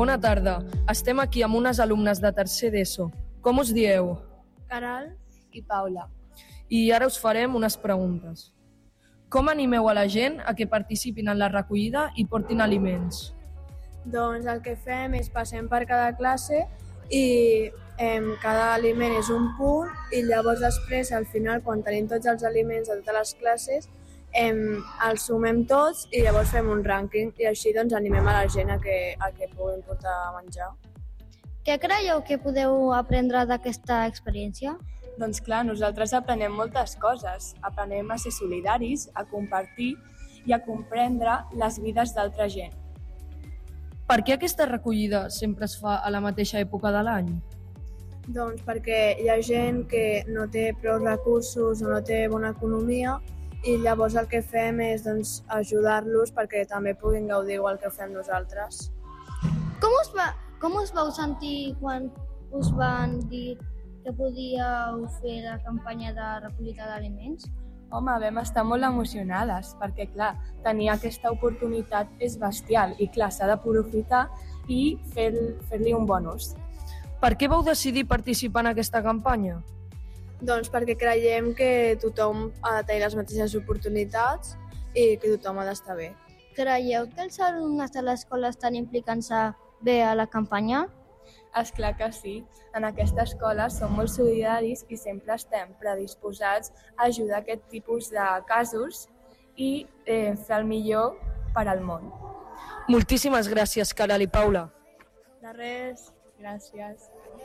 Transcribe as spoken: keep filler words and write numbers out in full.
bona tarda. Estem aquí amb unes alumnes de tercer d'ESO. Com us dieu? Caral i Paula. I ara us farem unes preguntes. Com animeu a la gent a que participin en la recollida i portin aliments? Doncs el que fem és passem per cada classe i eh, cada aliment és un punt i llavors després al final quan tenim tots els aliments de totes les classes eh, els sumem tots i llavors fem un rànquing i així doncs animem a la gent a que, a que puguin portar a menjar. Què creieu que podeu aprendre d'aquesta experiència? Doncs clar, nosaltres aprenem moltes coses. Aprenem a ser solidaris, a compartir i a comprendre les vides d'altra gent. Per què aquesta recollida sempre es fa a la mateixa època de l'any? Doncs perquè hi ha gent que no té prou recursos o no té bona economia i llavors el que fem és doncs, ajudar-los perquè també puguin gaudir igual que ho fem nosaltres. Com us, va, com us vau sentir quan us van dir que podíeu fer la campanya de recollida d'aliments? Home, vam estar molt emocionades, perquè clar, tenir aquesta oportunitat és bestial i clar, s'ha d'aprofitar i fer, fer-li un bon ús. Per què vau decidir participar en aquesta campanya? Doncs perquè creiem que tothom ha de tenir les mateixes oportunitats i que tothom ha d'estar bé. Creieu que els alumnes de l'escola estan implicant-se bé a la campanya? És clar que sí. En aquesta escola som molt solidaris i sempre estem predisposats a ajudar aquest tipus de casos i eh, fer el millor per al món. Moltíssimes gràcies, Caral i Paula. De res. Gràcies.